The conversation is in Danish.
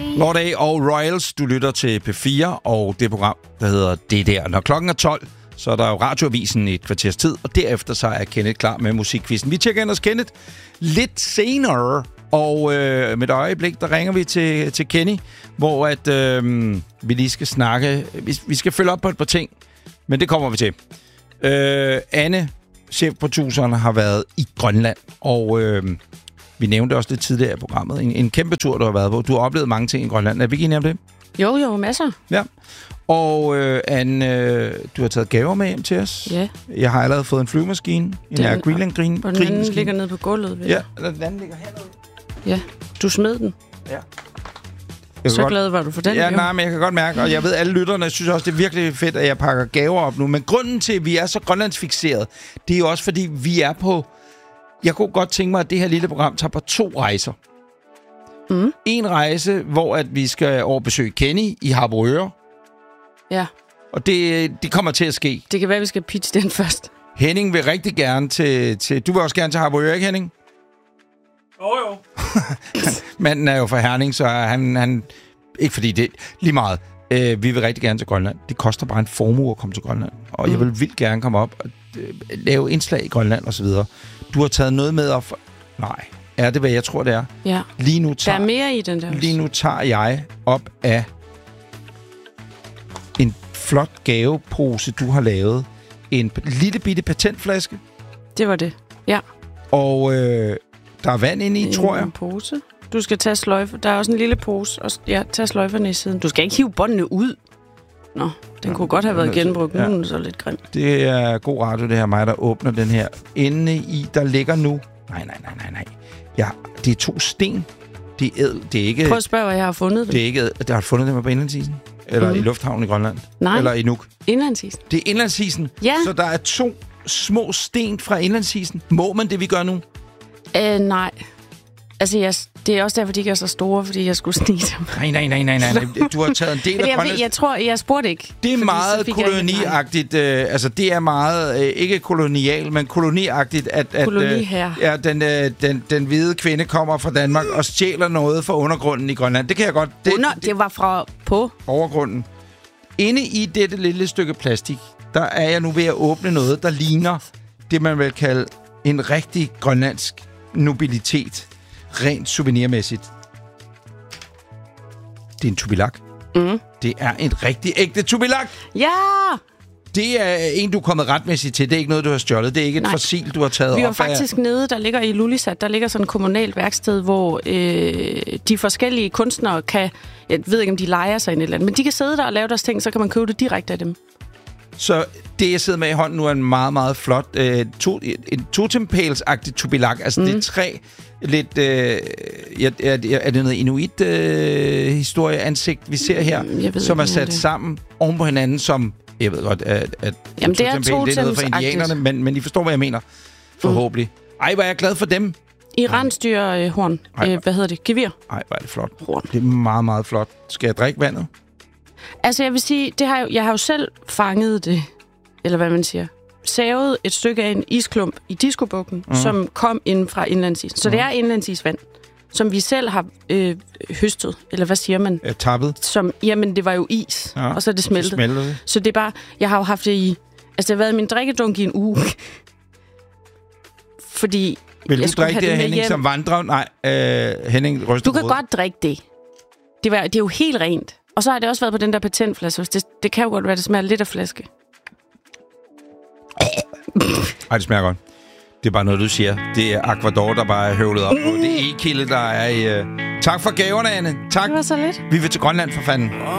Lord A og Royals, du lytter til P4 og det program, der hedder Det Der. Når klokken er 12, så er der jo radioavisen i et kvarters tid, og derefter så er Kenneth klar med musikquizzen. Vi tjekker ind hos Kenneth lidt senere, og med et øjeblik, der ringer vi til Kenny, hvor at, vi lige skal snakke. Vi skal følge op på et par ting, men det kommer vi til. Anne, chefproduceren, har været i Grønland, og vi nævnte også lidt tidligere i programmet. En kæmpe tur, du har været på. Du har oplevet mange ting i Grønland. Er vi ikke enige om det? Jo, masser. Ja. Og Anne, du har taget gaver med hjem til os. Ja. Jeg har allerede fået en flyvemaskine. En Greenland-maskine. Og den anden ligger nede på gulvet. Ja, eller den anden ligger hernede. Ja, du smed den. Ja. Så glad var du for den. Ja, nej, men jeg kan godt mærke, og jeg ved, alle lytterne synes også, det er virkelig fedt, at jeg pakker gaver op nu. Men grunden til, at vi er så grønlandsfikseret, det er jo også, fordi vi er på... Jeg kunne godt tænke mig, at det her lille program tager på 2 rejser. En rejse, hvor at vi skal overbesøge Kenny i Harboøre. Ja. Og det kommer til at ske. Det kan være, at vi skal pitche den først. Henning vil rigtig gerne til... Du vil også gerne til Harboøre, ikke Henning? Jo. Manden er jo fra Herning, så han ikke fordi det lige meget. Vi vil rigtig gerne til Grønland. Det koster bare en formue at komme til Grønland. Og jeg vil vildt gerne komme op og lave indslag i Grønland og så videre. Du har taget noget med op. Nej, er det hvad jeg tror det er? Ja. Lige nu tager, der er mere i den der. Lige nu tager jeg op af en flot gavepose, du har lavet. En lille bitte patentflaske. Det var det. Ja. Og der er vand inde i, tror jeg. En pose. Du skal tage sløjfer. Der er også en lille pose. Og tage sløjferne i siden. Du skal ikke hive båndene ud. Nå, den kunne godt have været genbrugt. Nu er den så lidt grim. Det er god radio, det her mig, der åbner den her. Inde i, der ligger nu... Nej. Ja, det er 2 sten. Det er ædel. Det er ikke... Prøv at spørge, hvad jeg har fundet dem. Det er ikke ædel. Der har fundet dem på indlandsisen? Eller i lufthavnen i Grønland? Nej. Eller i Nuuk? Indlandsisen. Det er indlandsisen? Ja. Så der er 2 små sten fra indlandsisen. Må man det, vi gør nu? Nej. Altså, det er også derfor, de ikke er så store, fordi jeg skulle snige dem. Nej. Du har taget en del af Grønland. Jeg tror, jeg spurgte ikke. Det er meget koloniagtigt. Altså, det er meget, ikke kolonial, men koloniagtigt, at ja, den hvide kvinde kommer fra Danmark og stjæler noget fra undergrunden i Grønland. Det kan jeg godt... Det var fra på? Overgrunden. Inde i dette lille stykke plastik, der er jeg nu ved at åbne noget, der ligner det, man vil kalde en rigtig grønlandsk nobilitet. Rent souvenirmæssigt. Det er en tubilak. Det er en rigtig ægte tubilak. Ja! Det er en, du er kommet retmæssigt til. Det er ikke noget, du har stjålet. Det er ikke et fossil, du har taget op. Vi var faktisk nede, der ligger i Lulisat, der ligger sådan et kommunalt værksted, hvor de forskellige kunstnere kan... Jeg ved ikke, om de leger sig ind et eller andet, men de kan sidde der og lave deres ting, så kan man købe det direkte af dem. Så det, jeg sidder med i hånden nu, er en meget, meget flot en totempæls-agtig tubilak. Altså, det er 3 lidt... er det noget inuit-historie-ansigt, vi ser her, som er sat sammen oven på hinanden, som... Jeg ved godt, at jamen, det er noget for indianerne, men I forstår, hvad jeg mener. Forhåbentlig. Ej, hvor er jeg glad for dem. I rensdyrhorn. Hvad hedder det? Gevir. Ej, hvor er det flot. Horn. Det er meget, meget flot. Skal jeg drikke vandet? Altså, jeg vil sige, jeg har jo selv fanget det, eller hvad man siger, savet et stykke af en isklump i Diskobukken, som kom ind fra indlandsisen. Så det er indlandsisvand, som vi selv har høstet, eller hvad siger man? Tappet? Jamen, det var jo is, og så er det smeltet. Så det er bare, jeg har jo haft det i, altså det har været min drikkedunk i en uge. Fordi vil du drikke det, Henning, som vandrer? Nej, Henning ryster. Du kan godt drikke det. Det er jo helt rent. Og så har det også været på den der patentflaske. Det kan jo godt være, det smager lidt af flaske. Ej, det smager godt. Det er bare noget, du siger. Det er Aquador, der bare er høvlet op på. Det er E-kilde, der er i... Tak for gaverne, Anne. Tak. Det var så lidt. Vi vil til Grønland, for fanden.